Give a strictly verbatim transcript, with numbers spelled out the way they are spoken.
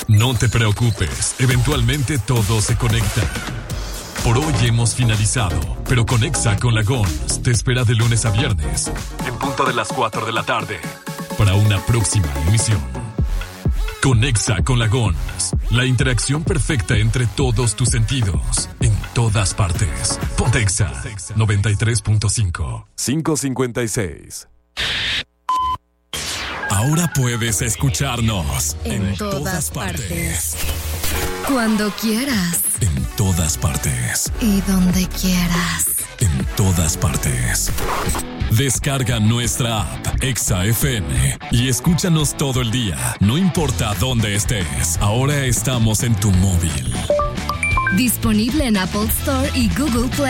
No te preocupes, eventualmente todo se conecta. Por hoy hemos finalizado, pero Conexa con la Gons te espera de lunes a viernes, en punto de las cuatro de la tarde, para una próxima emisión. Conexa con la Gons, la interacción perfecta entre todos tus sentidos, en todas partes. Pontexa noventa y tres punto cinco. quinientos cincuenta y seis. Ahora puedes escucharnos en, en todas, todas partes. partes. Cuando quieras. En todas partes. Y donde quieras. En todas partes. Descarga nuestra app Exa F M y escúchanos todo el día, no importa dónde estés. Ahora estamos en tu móvil. Disponible en Apple Store y Google Play.